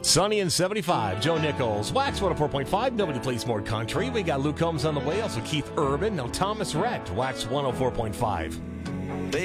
Sunny and 75. Joe Nichols. Wax 104.5. Nobody plays more country. We got Luke Combs on the way. Also Keith Urban. Now Thomas Rhett. Wax 104.5.